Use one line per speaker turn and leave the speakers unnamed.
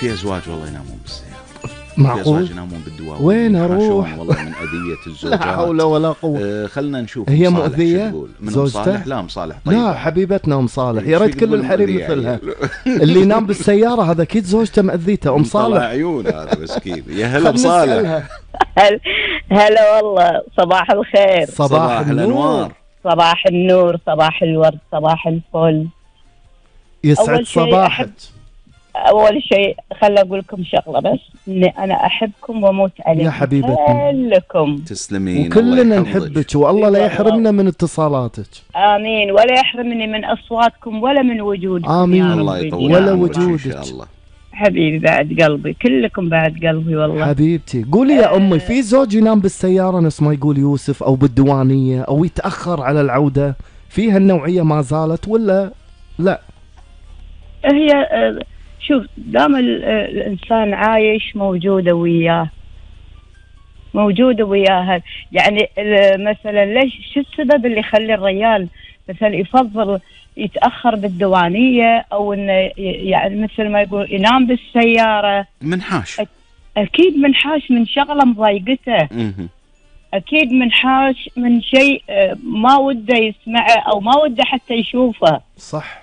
في ازواج والله ينامون بالسياره،
معقول؟
في ازواج ينامون بالدواوين،
وين اروح؟
والله من اذيه الزوجات.
لا حول ولا قوه.
خلنا نشوف
هي
مصالح
مؤذيه
شو تقول من
زوجته؟
مصالح. لا مصالح طيبه.
لا حبيبتنا ام صالح، يا
شو
ريت كل
تقول
الحريم
مؤذية
مثلها.
يعني؟
اللي ينام بالسياره هذا اكيد زوجته مأذيته. ام
طلع
صالح
عيون هذا مسكين. يا هلا
خلنا
بصالح.
نسألها.
هلا والله، صباح الخير.
صباح
الانوار.
صباح النور، صباح الورد، صباح الفل.
يسعد
أول شيء
صباحك.
أول شيء خل أقول لكم شغلة بس، إني أنا أحبكم وأموت عليكم
يا حبيبتنا.
كلكم.
تسلمين.
وكلنا نحبك والله لا يحرمنا من اتصالاتك.
آمين، ولا يحرمني من أصواتكم ولا من وجودكم.
آمين.
يا
الله
ربي.
يطول
ولا
عمرك ان
وجودك.
شاء الله.
حبيبي بعد قلبي، كلكم بعد قلبي والله.
حبيبتي قولي يا أمي، في زوج ينام بالسيارة نفس ما يقول يوسف أو بالديوانية أو يتأخر على العودة، فيها النوعية ما زالت ولا لا؟
هي شوف، دام الإنسان عايش موجودة وياه، موجودة وياها. يعني مثلا ليش، شو السبب اللي يخلي الرجال مثلا يفضل يتأخر بالديوانية أو إنه يعني مثل ما يقول ينام بالسيارة؟
منحاش.
أكيد منحاش من شغلة مضايقته. أكيد منحاش من شيء ما وده يسمعه أو ما وده حتى يشوفه.
صح.